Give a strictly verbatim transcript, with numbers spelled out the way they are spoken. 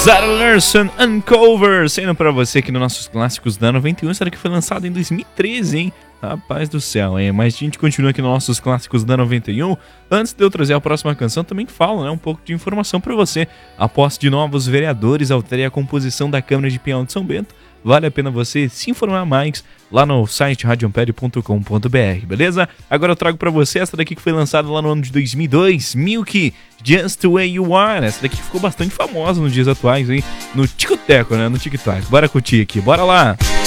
Zara Larsson Uncover, sendo pra você aqui nos nossos clássicos da noventa e um, será que foi lançado em dois mil e treze, hein? Rapaz do céu, hein? Mas a gente continua aqui nos nossos clássicos da noventa e um. Antes de eu trazer a próxima canção, também falo, né, um pouco de informação pra você. A posse de novos vereadores altera a composição da Câmara de Pinhal de São Bento. Vale a pena você se informar mais lá no site rádio ampere ponto com ponto b r, beleza? Agora eu trago pra você essa daqui que foi lançada lá no ano de dois mil e dois, Milk, Just the Way You Are. Essa daqui ficou bastante famosa nos dias atuais, hein? No Tico Teco, né? No TikTok. Bora curtir aqui, bora lá!